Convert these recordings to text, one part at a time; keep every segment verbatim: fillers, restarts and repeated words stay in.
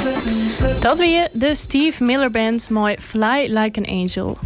Dat weer de Steve Miller Band met Fly Like an Angel.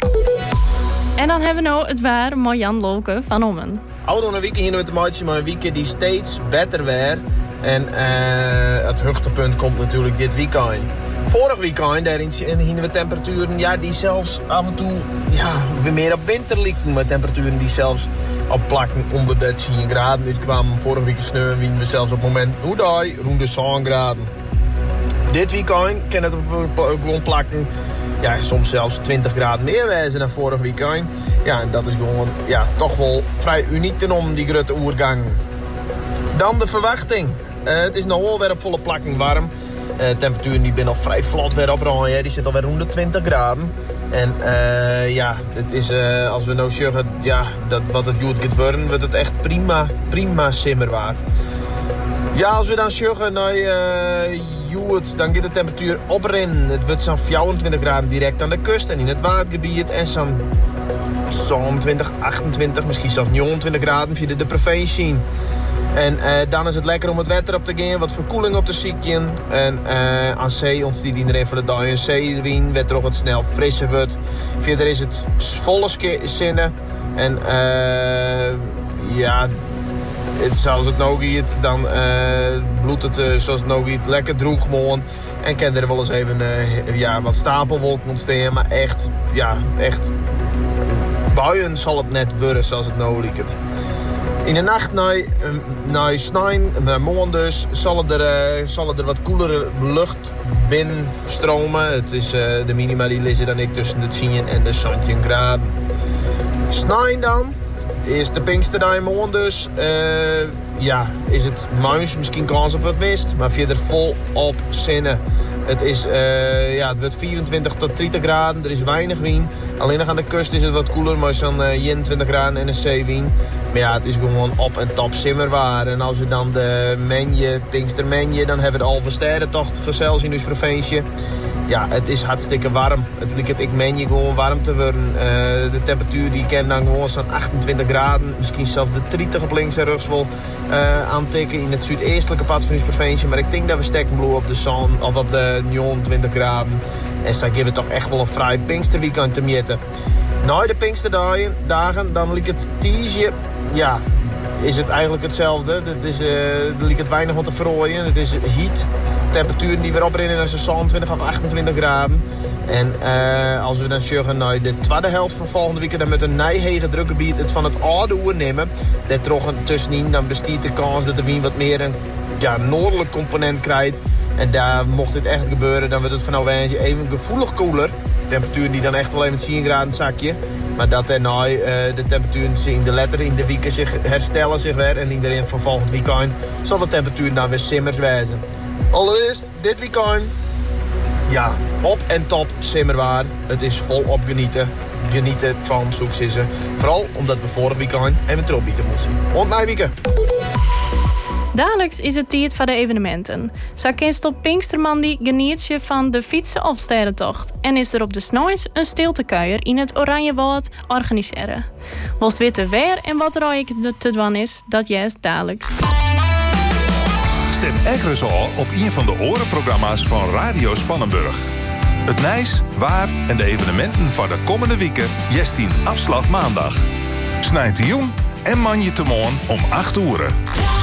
En dan hebben we nou het waar met Jan Lolke van Ommen. Oude een week hier met de maatje, maar een week die steeds beter weer. En uh, het hoogtepunt komt natuurlijk dit weekend. Vorig weekend, daarin hingen we temperaturen ja, die zelfs af en toe ja, weer meer op winter lieken. Met temperaturen die zelfs op plakken onder de tien graden uitkwamen. Vorige week sneeuw wien we zelfs op het moment hoe daar rond de zeven graden. Dit weekend kan het gewoon plakken. Ja, soms zelfs twintig graden meer wijzen dan vorig weekend. Ja, en dat is gewoon ja, toch wel vrij uniek ten om die grote oergang. Dan de verwachting. Uh, het is nog wel weer op volle plakking warm. De uh, temperatuur die ben al vrij vlot weer opraaien. Die zit alweer rond de twintig graden. En uh, ja, het is, uh, als we nou zeggen ja, dat wat het goed gaat worden, wordt het echt prima, prima simmerwaar. Ja, als we dan zeggen naar uh, Joet, dan gaat de temperatuur oprennen. Het wordt zo'n vierentwintig graden direct aan de kust en in het watergebied. En zo'n zevenentwintig, achtentwintig, misschien zelfs negenentwintig graden via de provincie. En uh, dan is het lekker om het wetter op te gaan, wat verkoeling op te zieken. En uh, aan zee ontstaat iedereen voor de dag een zeewien, werd er ook wat snel frisser wordt. Verder is het volle zinnen. En uh, ja, het, zoals het nou gaat, dan uh, bloedt het uh, zoals het nou gaat lekker droog gewoon. En kan er wel eens even uh, ja, wat stapelwolken ontstaan, maar echt, ja, echt buien zal het net worden zoals het nou lijkt. In de nacht naar, naar snijn, naar morgen dus, zal er, uh, zal er wat koelere lucht binnenstromen. Het is uh, de minima die liggen dan ik tussen de tien en de zeventien graden. Snijn dan, is de Pinksterdag morgen dus. Uh, ja, is het muis, misschien kans op wat mist, maar verder volop zinnen. Het, is, uh, ja, het wordt vierentwintig tot dertig graden, er is weinig wind. Alleen nog aan de kust is het wat koeler, maar zo'n uh, eenentwintig graden en een zeewind. Maar ja, het is gewoon op en top simmerwaar. En als we dan de menje, Pinkstermenje, dan hebben we de Alversterrentocht voor Celsius provincie. Ja, het is hartstikke warm. Het lijkt ik menje gewoon warm te worden. Uh, de temperatuur die kan dan gewoon zo'n achtentwintig graden. Misschien zelfs de dertig op links en rechts wel uh, aantikken in het zuideestelijke pad van de provincie. Maar ik denk dat we stekken bloeien op de zon of op de negenentwintig graden. En zo geven we toch echt wel een fraai Pinksterweekend te meten. Na de Pinksterdagen, dagen, dan lijkt het tiesje, ja, is het eigenlijk hetzelfde. Het is, uh, er lijkt het weinig wat te verrooien. Het is heat. Temperaturen die weer oprennen naar zo'n zevenentwintig of achtentwintig graden. En uh, als we dan zeggen naar de tweede helft van volgende week, dan met een Nijhegen drukgebied het van het oude oer nemen. Dat toch een tussenin, dan bestaat de kans dat de wind wat meer een ja, noordelijk component krijgt. En daar mocht dit echt gebeuren, dan wordt het vanaf even gevoelig koeler. Temperaturen die dan echt wel even tien graden zakje. Maar dat daarna uh, de temperaturen in de letter in de weken zich herstellen zich weer. En iedereen van volgend weekend zal de temperatuur dan weer simmers wijzen. Allereerst dit weekend. Ja, op en top simmerwaar. Het is volop genieten. Genieten van zoeksissen. Vooral omdat we vorig weekend even terugbieten moesten. Want na weekend. Dagelijks is het tijd van de evenementen. Zo kinst op Pinkstermandi geniet je van de fietsen- of stedentocht. En is er op de Snois een stiltekuier in het Oranjewoud organiseren. Wilst weten waar en wat er ik te doen is, dat juist dagelijks. Stem Eggers al op een van de orenprogramma's van Radio Spannenburg. Het Nijs, waar en de evenementen van de komende weken zestien afslag maandag. Snijdt de jong en man je te moon om acht uur.